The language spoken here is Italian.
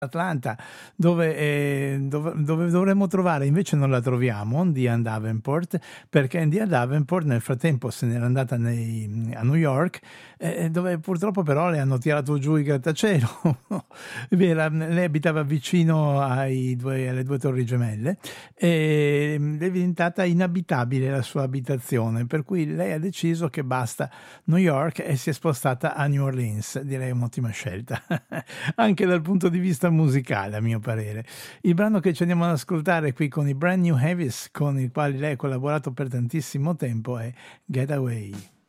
Atlanta, dove dovremmo trovare, invece non la troviamo, Diane Davenport, perché Diane Davenport nel frattempo se n'era andata a New York, dove purtroppo però le hanno tirato giù il grattacielo. Lei abitava vicino alle due torri gemelle e è diventata inabitabile la sua abitazione, per cui lei ha deciso che basta New York e si è spostata a New Orleans. Direi un'ottima scelta, anche dal punto di vista musicale, a mio parere. Il brano che ci andiamo ad ascoltare qui con i Brand New Heavies, con i quali lei ha collaborato per tantissimo tempo, è Getaway.